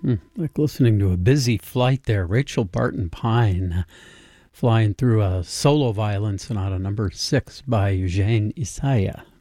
Like listening to a busy flight there. Rachel Barton Pine flying through a solo violin sonata number 6 by Eugene Isaya.